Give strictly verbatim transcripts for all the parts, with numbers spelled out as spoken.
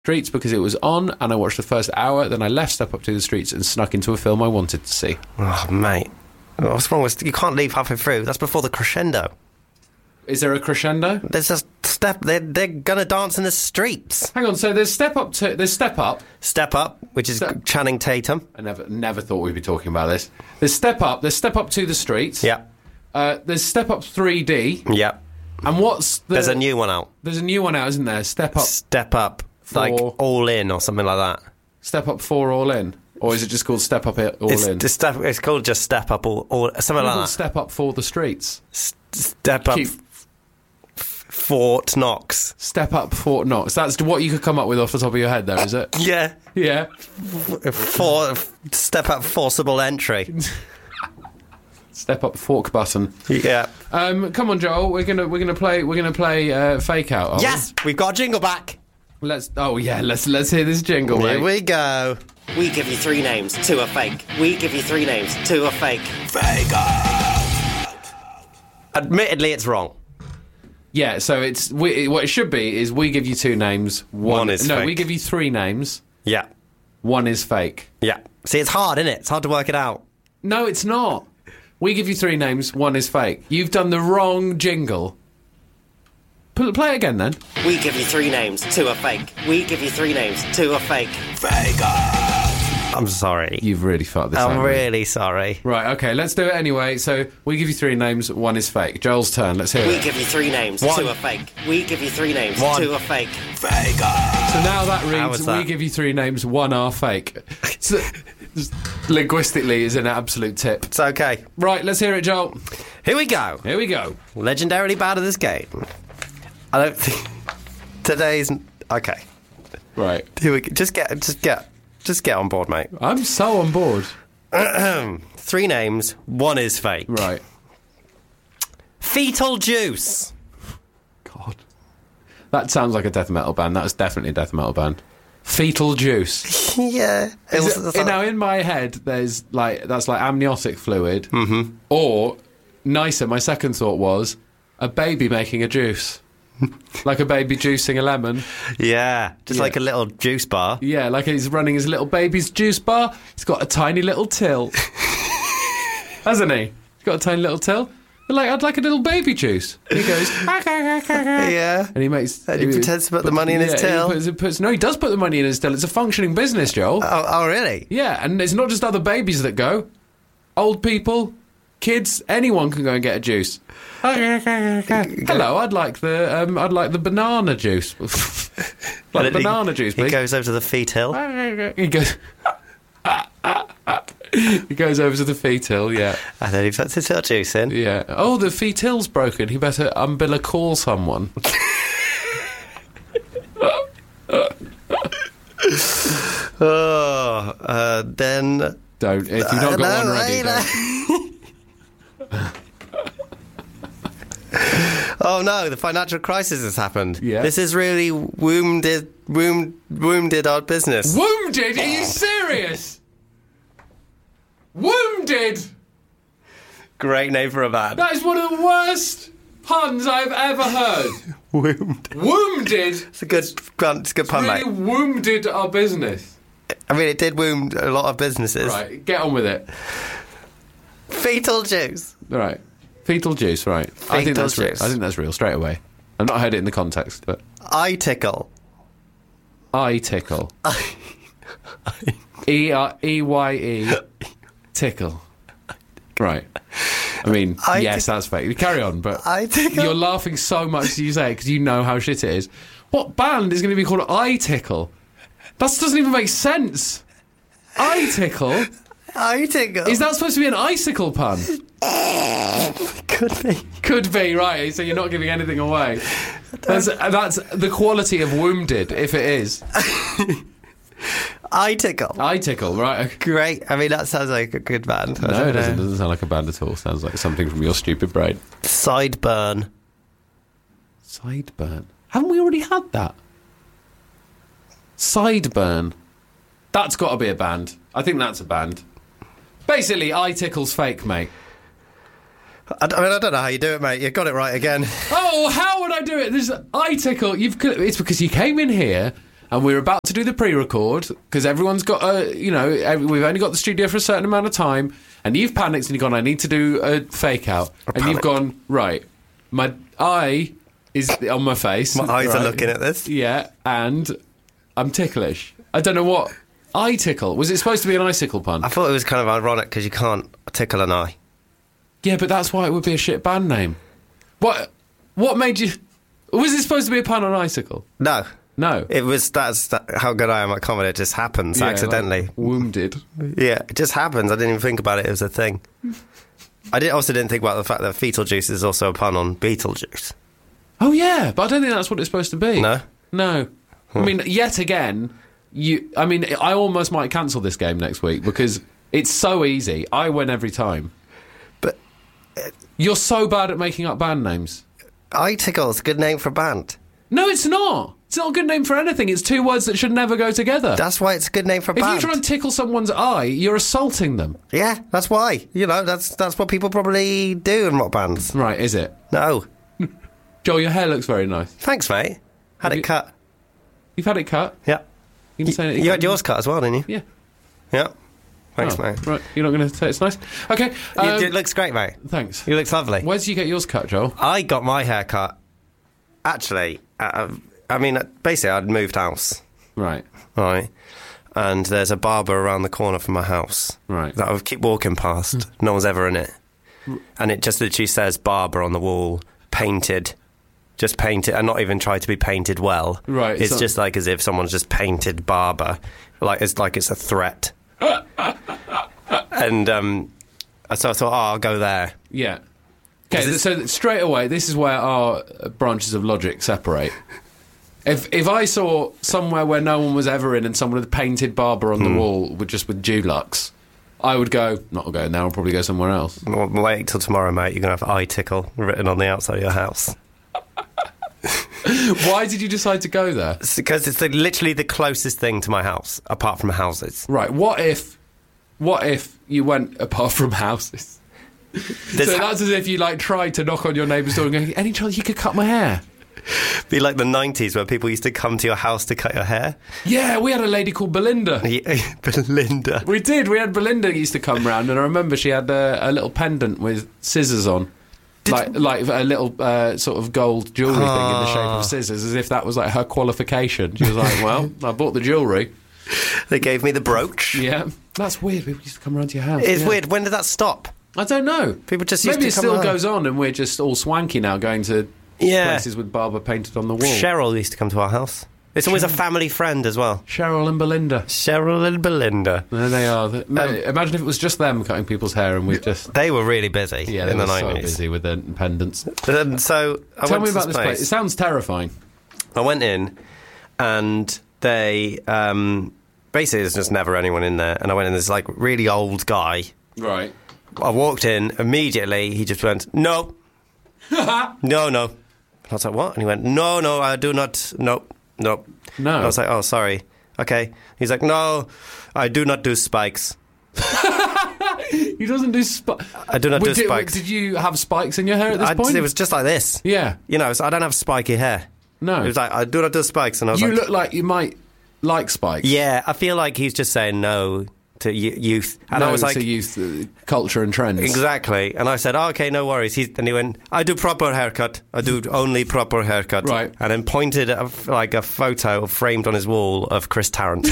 Streets because it was on, and I watched the first hour. Then I left Step Up to the Streets and snuck into a film I wanted to see. Oh, mate. What's wrong with... You can't leave halfway through. That's before the crescendo. Is there a crescendo? There's a step... They're, they're going to dance in the streets. Hang on, so there's Step Up to... There's Step Up. Step Up, which is Step- Channing Tatum. I never never thought we'd be talking about this. There's Step Up. There's Step Up to the Streets. Yeah. Uh, there's Step Up three D. Yeah. And what's the... There's a new one out. There's a new one out, isn't there? Step Up... Step Up, for, like All In or something like that. Step Up four All In? Or is it just called Step Up All It's, In? it's, step, it's called just Step Up or, or something like that. Step Up for the Streets. S- step Up Keep, f- Fort Knox. Step Up Fort Knox. That's what you could come up with off the top of your head there, is it? Yeah. Yeah. For, step Up Forcible Entry. Step Up Fork Button. Yeah. Um, come on, Joel. We're gonna we're gonna play we're gonna play uh, Fake Out. aren't Yes, we've got a jingle back. we? Let's. Oh yeah. Let's let's hear this jingle, Here mate. we go. We give you three names, two are fake. We give you three names, two are fake. Fake out. Admittedly, it's wrong. Yeah. So it's we, what it should be is we give you two names. One, One is no. fake. We give you three names. Yeah. One is fake. Yeah. See, it's hard, isn't it? It's hard to work it out. No, it's not. We give you three names. One is fake. You've done the wrong jingle. P- play it again, then. We give you three names, two are fake. We give you three names, two are fake. Fake out. I'm sorry. You've really fucked this up. I'm haven't you? really sorry. Right, okay, let's do it anyway. So, we give you three names, one is fake. Joel's turn, let's hear We it. give you three names, One. two are fake. We give you three names, One. two are fake. Fake out. So now that How reads, was we that? give you three names, one are fake. So, linguistically is an absolute tip. It's okay. Right, let's hear it, Joel. Here we go. Here we go. Legendarily bad at this game. I don't think... Today's... Okay. Right. Here we go. Just get... Just get... Just get on board, mate. I'm so on board. Three names, one is fake. Right. Fetal Juice. God. That sounds like a death metal band. That was definitely a death metal band. Fetal Juice. Yeah. It Is was, it- now in my head, there's like that's like amniotic fluid, mm-hmm. or nicer. My second thought was a baby making a juice, like a baby juicing a lemon. yeah. Just Yeah. like a little juice bar. Yeah, like he's running his little baby's juice bar. He's got a tiny little till, hasn't he? He's got a tiny little till. Like I'd like a little baby juice. And he goes, Yeah. and he makes. And he pretends to put the money in his yeah, till. He puts, he puts, no, he does put the money in his till. It's a functioning business, Joel. Oh, oh, really? Yeah, and it's not just other babies that go. Old people, kids, anyone can go and get a juice. Hello, I'd like the um, I'd like the banana juice. like And then banana he, juice, He please. goes over to the fetal. He goes. He goes over to the fetal, yeah, And then he puts his little juice in. yeah. Oh, the fetal's broken. He better umbilical someone. Oh, uh, then... Don't if you've not got No, one ready. I- Don't. Oh no, the financial crisis has happened. Yeah. This is really wounded, wound, wounded our business. Wounded? Are you serious? Wounded? Great name for a band. That is one of the worst puns I've ever heard. Wound. Wounded? It's a good, it's a good pun, Really mate. wounded our business. I mean, it did wound a lot of businesses. Right, get on with it. Fetal juice. Right. Fetal juice, right. I think Fetal that's real. juice. I think that's real, straight away. I've not heard it in the context, but... Eye tickle. Eye tickle. E R E Y E tickle. Right. I mean, Eye yes, tick- that's fake. Carry on, but Eye tickle. you're laughing so much as you say it because you know how shit it is. What band is going to be called Eye Tickle? That doesn't even make sense. Eye Tickle? Eye tickle. Is that supposed to be an icicle pun? Could be. Could be, right, so you're not giving anything away. That's, that's the quality of wounded, if it is. Eye tickle. Eye Tickle, right. Great. I mean, that sounds like a good band. I No, don't it doesn't. know. doesn't sound like a band at all. Sounds like something from your stupid brain. Sideburn. Sideburn. Haven't we already had that? Sideburn. That's got to be a band. I think that's a band. Basically, Eye Tickle's fake, mate. I, I mean, I don't know how you do it, mate. You got it right again. Oh, how would I do it? This Eye Tickle. You've. It's because you came in here and we're about to do the pre-record because everyone's got a, you know, every, we've only got the studio for a certain amount of time, and you've panicked and you've gone, I need to do a fake out, I and you've panicked. gone, right, my eye is on my face. My eyes right? are looking at this. Yeah, and I'm ticklish. I don't know what eye tickle was. It supposed to be an icicle pun? I thought it was kind of ironic because you can't tickle an eye. Yeah, but that's why it would be a shit band name. What? What made you? Was it supposed to be a pun on icicle? No. No. It was, that's that, how good I am at comedy. It just happens Yeah, accidentally. like wounded. Yeah, it just happens. I didn't even think about it as a thing. I did, also didn't think about the fact that fetal juice is also a pun on Beetlejuice. Oh yeah, but I don't think that's what it's supposed to be. No? No. I mean, yet again, you. I mean, I almost might cancel this game next week because it's so easy. I win every time. But You're so bad at making up band names. eye tickle is a good name for a band. No, it's not. It's not a good name for anything. It's two words that should never go together. That's why it's a good name for a if band. you try and tickle someone's eye, you're assaulting them. Yeah, that's why. You know, that's that's what people probably do in rock bands. Right, is it? No. Joel, your hair looks very nice. Thanks, mate. Had Have it you- cut. You've had it cut. Yeah. You can say it. You had yours cut as well, didn't you? Yeah. Yeah. Thanks, Oh, mate. Right, you're not going to say it's nice? Okay. You- um, it looks great, mate. thanks. You look lovely. Where did you get yours cut, Joel? I got my hair cut, actually, uh, I mean, basically, I'd moved house, Right. right? And there's a barber around the corner from my house Right. that I would keep walking past. No one's ever in it. And it just literally says barber on the wall, painted. Just painted, and not even tried to be painted well. Right, It's so- just like as if someone's just painted barber. Like it's like it's a threat. And um, so I thought, oh, I'll go there. Yeah. Okay, Is this- so straight away, this is where our uh, branches of logic separate. If if I saw somewhere where no one was ever in and someone had painted barber on Hmm. the wall with just with Dulux, I would go, not going there, I'll probably go somewhere else. Well, wait till tomorrow, mate. You're going to have eye tickle written on the outside of your house. Why did you decide to go there? It's because it's the, literally the closest thing to my house, apart from houses. Right, what if what if you went apart from houses? There's so ha- that's as if you like tried to knock on your neighbour's door and go, any chance you could cut my hair? be like the nineties where people used to come to your house to cut your hair. Yeah, we had a lady called Belinda. Yeah, Belinda. We did. We had Belinda used to come round, and I remember she had a, a little pendant with scissors on. Like, like a little uh, sort of gold jewellery thing in the shape of scissors, as if that was like her qualification. She was like, well, I bought the jewellery. They gave me the brooch. Yeah. That's weird. People used to come around to your house. It's yeah. weird. When did that stop? I don't know. People just used Maybe to it come still around. goes on, and we're just all swanky now, going to Yeah. places with barber painted on the wall. Cheryl used to come to our house. It's always a family friend as well. Cheryl and Belinda. Cheryl and Belinda. There they are. The- ma- Imagine if it was just them cutting people's hair, and we just They were really busy yeah, in they the were so nineties. busy with their pendants. And so I Tell went me to about this place. It sounds terrifying. I went in, and they um, basically there's just never anyone in there. And I went in. This like really old guy. Right. I walked in immediately. He just went, "No, no, no." I was like, "What?" And he went, "No, no, I do not. No, no, No. I was like, "Oh, sorry. Okay." He's like, "No, I do not do spikes. He doesn't do spikes. I do not do did, spikes." Did you have spikes in your hair at this I, point? it was just like this. yeah. You know, so I don't have spiky hair. No. It was like, I do not do spikes. And I was You like, look like you might like spikes. yeah, I feel like he's just saying no to y- youth. And no, I was like, to youth uh, culture and trends. exactly. And I said, oh, okay, no worries. He's, and he went, I do proper haircut. I do only proper haircut. Right. And then pointed at a, like a photo framed on his wall of Chris Tarrant.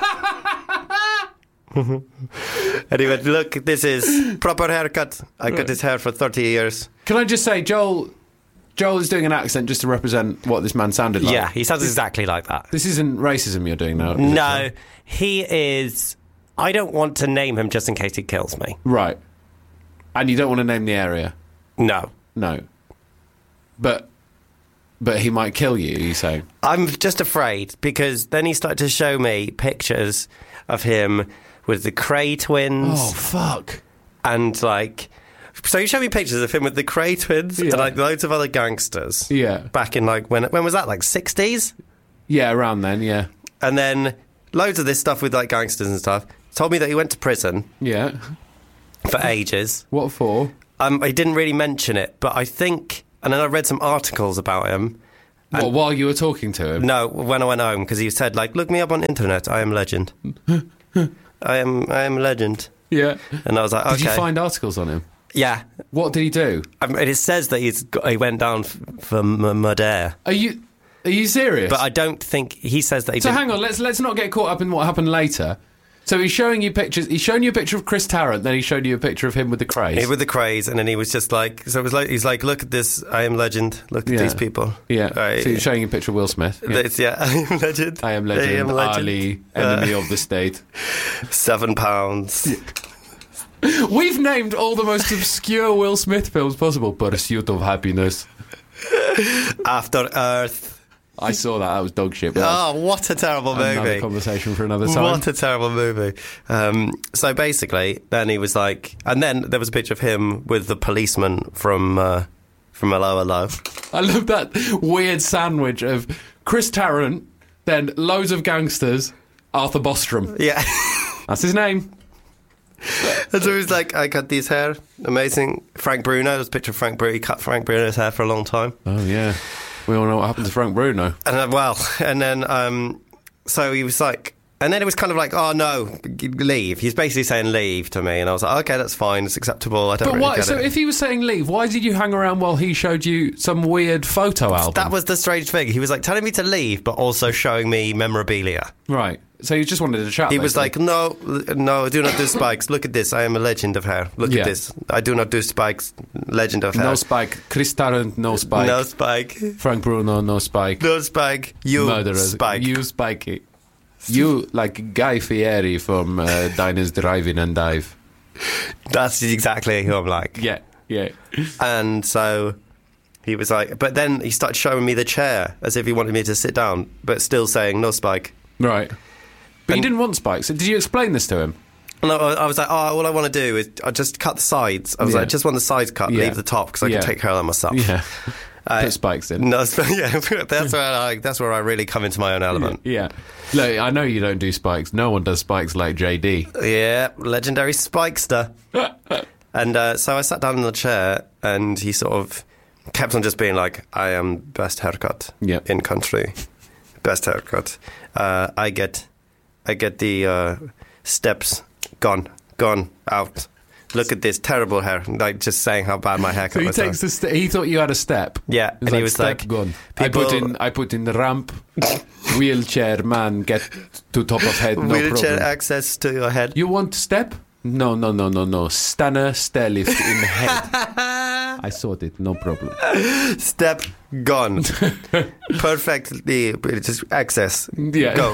And he went, look, this is proper haircut. I cut his hair for thirty years. Can I just say, Joel? Joel is doing an accent just to represent what this man sounded like. Yeah, he sounds exactly like that. This isn't racism you're doing now. is it, No, Joel? he is. I don't want to name him just in case he kills me. Right. And you don't want to name the area. No. No. But but he might kill you, you say. I'm just afraid because then he started to show me pictures of him with the Cray twins Oh fuck. and like. So he showed me pictures of him with the Cray twins Yeah. and like loads of other gangsters. Yeah. Back in like when when was that? Like sixties? Yeah, around then, yeah. And then loads of this stuff with like gangsters and stuff. Told me that he went to prison Yeah. for ages. What for? Um, he didn't really mention it, but I think, and then I read some articles about him, What, while you were talking to him? No, when I went home, because he said, like, look me up on internet. I am legend. I am I am legend. Yeah. And I was like, okay. Did you find articles on him? Yeah. What did he do? I mean, it says that he's got, he went down f- for M- Madeira. Are you are you serious? But I don't think... He says that he So didn't... hang on, let's let's not get caught up in what happened later. So he's showing you pictures. He's showing you a picture of Chris Tarrant, then he showed you a picture of him with the craze. With the craze, and then he was just like... So it was like, he's like, look at this, I am legend. Look at Yeah. these people. Yeah. I, So he's showing you a picture of Will Smith. Yeah. It's, yeah, I am legend. I am legend. I am legend. Ali, enemy Uh, of the state. Seven pounds. We've named all the most obscure Will Smith films possible. Pursuit of Happiness. After Earth. I saw that. That was dog shit. But that's Oh, what a terrible another movie. conversation for another time. What a terrible movie. Um, so basically, then he was like... And then there was a picture of him with the policeman from... Uh, from Hello, Hello. I love that weird sandwich of Chris Tarrant, then loads of gangsters, Arthur Bostrom. Yeah. That's his name. And so he was like, I cut these hair. Amazing. Frank Bruno. There's a picture of Frank Bruno. He cut Frank Bruno's hair for a long time. Oh, yeah. We all know what happened to Frank Bruno. And uh, well, and then, um, so he was like, and then it was kind of like, oh no, g- leave. He's basically saying leave to me. And I was like, okay, that's fine. It's acceptable. I don't But really why? get So it. if he was saying leave, why did you hang around while he showed you some weird photo album? That was the strange thing. He was like telling me to leave, but also showing me memorabilia. right. So you just wanted to chat. He was basically. like, no, no, do not do spikes. Look at this. I am a legend of hair. Look Yeah. at this. I do not do spikes. Legend of hair. no Spike. Chris Tarrant, no Spike. No spike. Frank Bruno, no Spike. No spike. You Murderers. spike. You Spikey. You like Guy Fieri from uh, Diners, Drive-In and Dive. That's exactly who I'm like. Yeah, yeah. And so he was like, but then he started showing me the chair as if he wanted me to sit down, but still saying no spike. Right. But And- you didn't want spikes. Did you explain this to him? And I, I was like, oh, all I want to do is I just cut the sides. I was Yeah. like, I just want the sides cut, Yeah. leave the top because I Yeah. can take care of that myself. Yeah. Uh, Put spikes in. No, sp- yeah, that's where I that's where I really come into my own element. Yeah. Look, I know you don't do spikes. No one does spikes like J D. Yeah, legendary spikester. And uh, so I sat down in the chair, and he sort of kept on just being like, "I am best haircut Yeah. in country, best haircut. Uh, I get, I get the uh, steps gone, gone out. Look at this terrible hair." Like just saying how bad my haircut So he was. takes the st- he thought you had a step. Yeah, He's and he was step like, gone. I people- put in I put in the ramp. Wheelchair man get to top of head. No wheelchair problem. access to your head. You want step? No, no, no, no, no. Stanner stair lift in the head. I sorted it. No problem. Step gone. Perfectly, just access. Yeah. Go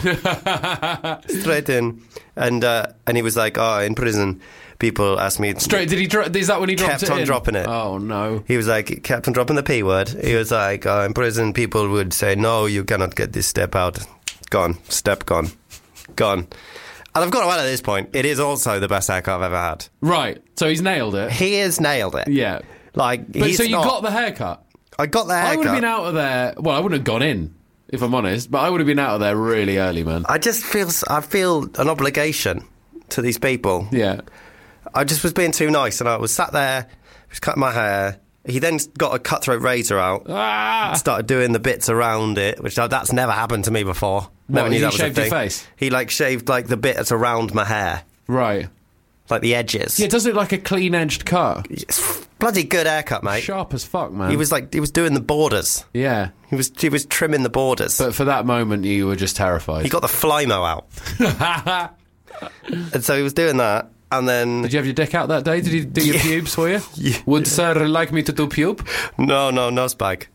straight in, and uh, and he was like, "Oh, in prison, people ask me Straight. Did he? Dro- is that when he dropped Kept it on in? dropping it. Oh no. He was like, he kept on dropping the p word. He was like, oh, in prison, people would say, "No, you cannot get this step out. Gone. Step gone. Gone." And I've got to add at this point, it is also the best haircut I've ever had. Right. So he's nailed it. He has nailed it. Yeah. Like, But he's so you not- got the haircut. I got the I haircut. would have been out of there. Well, I wouldn't have gone in, if I'm honest. But I would have been out of there really early, man. I just feel I feel an obligation to these people. Yeah. I just was being too nice, and I was sat there, was cutting my hair. He then got a cutthroat razor out, Ah. started doing the bits around it, which uh, that's never happened to me before. What, Never knew he that was a shaved your thing. face? He like shaved like the bits around my hair, Right. like the edges. Yeah, it does look like a clean-edged cut. It's bloody good haircut, mate. Sharp as fuck, man. He was like he was doing the borders. Yeah. He was he was trimming the borders. But for that moment, you were just terrified. He got the Flymo out, and so he was doing that, and then Did you have your dick out that day? Did he do your Yeah. pubes for you? Yeah. Would sir like me to do pube? no, no, no spike.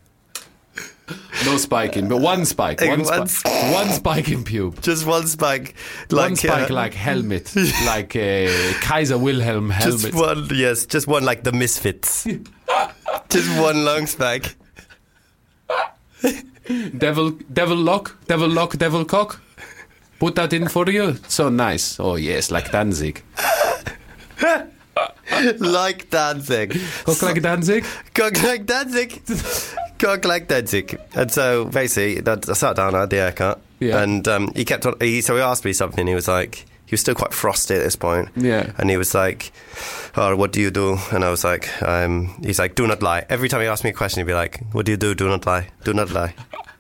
No spiking, but one spike. One, One spi- one spike in pube. Just one spike, like One spike uh, like helmet. Like a Kaiser Wilhelm helmet. Just one, yes, just one like the Misfits. Just one long spike. Devil, devil lock, devil lock, devil cock. Put that in for you. So nice. Oh yes, like Danzig. Like Danzig. Cock like Danzig. Cock like Danzig. Cock like Danzig. And so basically, I sat down, I had the haircut. Yeah. And um, he kept on, he, so he asked me something, he was like, he was still quite frosty at this point. Yeah. And he was like, oh, what do you do? And I was like, um, he's like, do not lie. Every time he asked me a question, he'd be like, what do you do? Do not lie. Do not lie.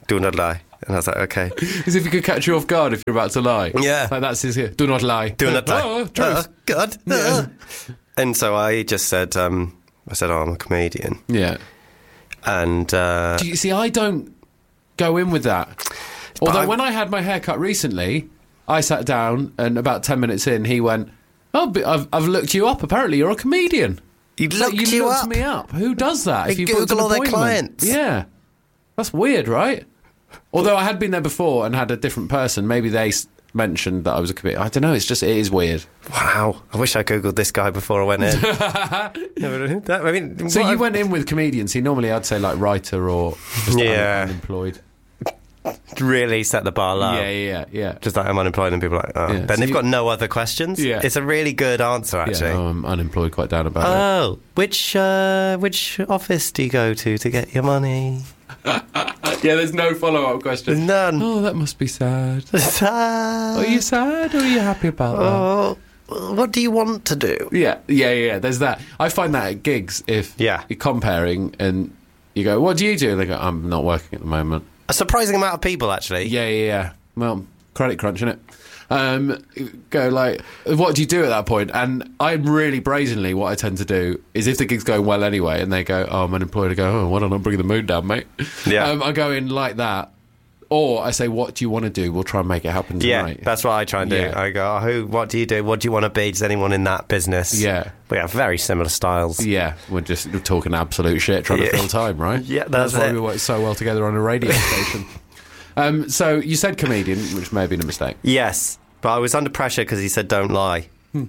do not lie. And I was like, okay. As if he could catch you off guard if you're about to lie. Yeah. Like that's his, do not lie. Do not lie. Oh, truth. Oh, God. Yeah. And so I just said, um, I said, oh, I'm a comedian. Yeah. And, uh... Do you see, I don't go in with that. Although I- when I had my hair cut recently, I sat down and about ten minutes in, he went, oh, but I've, I've looked you up. Apparently you're a comedian. He Like, looked you you looked up. me up. Who does that? They if you booked Google an all their appointment? clients. Yeah. That's weird, right? Although I had been there before and had a different person. Maybe they s- mentioned that I was a comedian. I don't know. It's just, it is weird. Wow. I wish I Googled this guy before I went in. That- I mean, So what you I've- went in with comedians. See, normally I'd say like writer or just Yeah. un- unemployed. really set the bar low. Yeah, yeah, yeah. Just like I'm unemployed and people are like, oh. Yeah. Then So they've you- got no other questions. Yeah. It's a really good answer, actually. Yeah, oh, I'm unemployed, quite down about it. Oh, which uh, which office do you go to to get your money? Yeah, there's no follow-up question. None. Oh, that must be sad. Sad. Are you sad or are you happy about that? Oh, what do you want to do? Yeah, yeah, yeah, there's that. I find that at gigs, if Yeah. you're comparing and you go, what do you do? And they go, I'm not working at the moment. A surprising amount of people, actually. Yeah, yeah, yeah. Well, credit crunch, innit? Um, go like, what do you do at that point? And I really brazenly, what I tend to do is if the gig's going well anyway and they go, oh, I'm unemployed, I go, oh, why don't I bring the mood down, mate? Yeah. Um, I go in like that. Or I say, what do you want to do? We'll try and make it happen Yeah, tonight. that's what I try and do. Yeah. I go, oh, who? What do you do? What do you want to be? Does anyone in that business? Yeah. We have very similar styles. Yeah, we're just talking absolute shit, trying Yeah. to fill time, right? Yeah, that's why it. we work so well together on a radio station. Um, so you said comedian, which may have been a mistake. Yes, but I was under pressure because he said don't lie.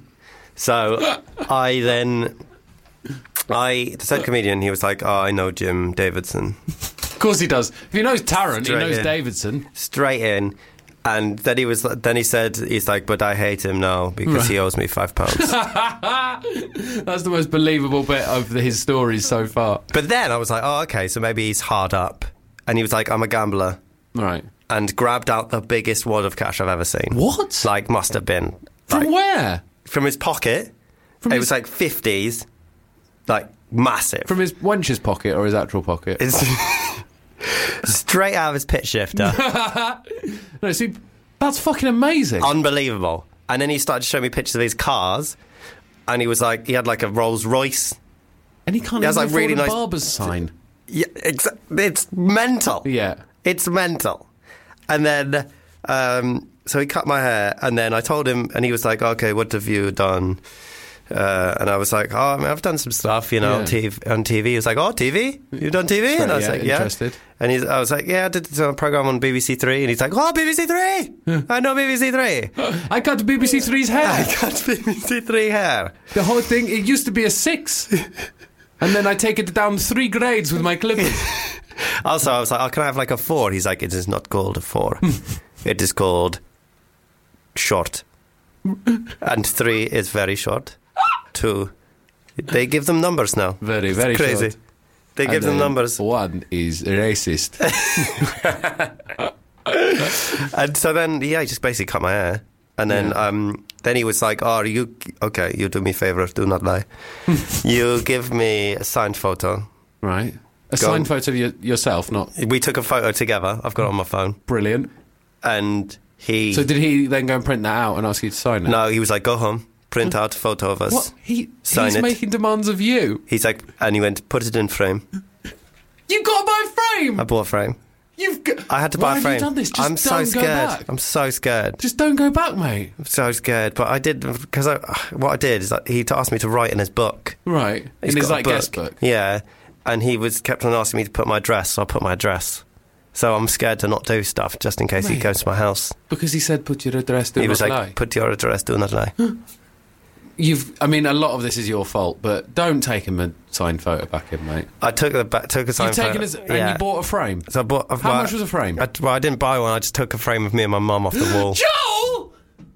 So I then I said comedian. He was like, oh, I know Jim Davidson. Of course he does. If he knows Tarrant, Straight he knows in. Davidson. Straight in. And then he was. Then he said, "He's like, but I hate him now because he owes me five pounds." That's the most believable bit of the, his stories so far. But then I was like, "Oh, okay, so maybe he's hard up." And he was like, "I'm a gambler," Right. and grabbed out the biggest wad of cash I've ever seen. What? Like, must have been From like, where? from his pocket. From it his- was like fifties, like massive. From his wench's pocket or his actual pocket? It's straight out of his pitch shifter. No, see, that's fucking amazing. Unbelievable. And then he started to show me pictures of his cars, and he was like, he had like a Rolls Royce. and he can't He even has, like, afford really a nice- barber's sign. Yeah, it's, it's mental. Yeah. It's mental. And then, um, so he cut my hair, and then I told him, and he was like, okay, what have you done? Uh, and I was like, oh, I mean, I've done some stuff, you know, Yeah. on, T V, on T V. He was like, oh, T V? You've done T V? And I was yeah, like, yeah. interested. And he's, I was like, yeah, I did a program on B B C Three. And he's like, oh, B B C Three! I know B B C Three. I cut B B C Three's hair. I got B B C Three hair. The whole thing, it used to be a six. And then I take it down three grades with my clippers. Also, I was like, oh, can I have like a four? He's like, it is not called a four. It is called short. And three is very short. Two. They give them numbers now. Very, It's very crazy. short. They give And them then numbers. One is racist. And so then, yeah, he just basically cut my hair. And then, Yeah. um, then he was like, oh, you, okay, you do me a favour, do not lie. You give me a signed photo. Right. A Go signed on. photo of your, yourself, not We took a photo together. I've got it on my phone. brilliant. And he... So did he then go and print that out and ask you to sign it? No, he was like, go home, print out a photo of us. What? He, Sign he's it. making demands of you. He's like, and he went, put it in frame. You've got to buy a frame. I bought a frame. You've got, I had to Why buy a frame. Have you done this? Just I'm don't so go scared. back. I'm so scared. Just don't go back, mate. I'm so scared. But I did, because I, what I did is like, he asked me to write in his book. Right. He's In his got a like guest book. Yeah. And he was kept on asking me to put my address, so I put my address. So I'm scared to not do stuff just in case he Mate. goes to my house. Because he said put your address, do he not was like, lie. put your address, do not lie. You've, I mean, a lot of this is your fault, but don't take him a signed photo back in, mate. I took the back, took a sign You've taken photo. his, and yeah. you bought a frame. So I bought, I've How bought- much was a frame? I, well, I didn't buy one. I just took a frame of me and my mum off the wall. Joel!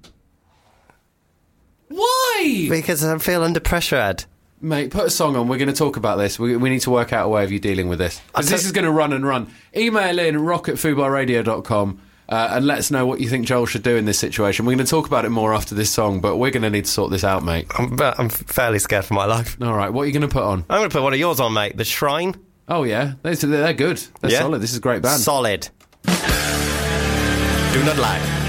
Why? Because I feel under pressure, Ed. Mate, put a song on. We're going to talk about this. We, we need to work out a way of you dealing with this. Because I this took- is going to run and run. Email in rock at fubar radio dot com uh, and let us know what you think Joel should do in this situation. We're going to talk about it more after this song, but we're going to need to sort this out, mate. I'm, I'm fairly scared for my life. All right, what are you going to put on? I'm going to put one of yours on, mate. The Shrine. Oh, yeah. They're, they're good. They're Yeah? solid. This is a great band. Solid. Do not lie.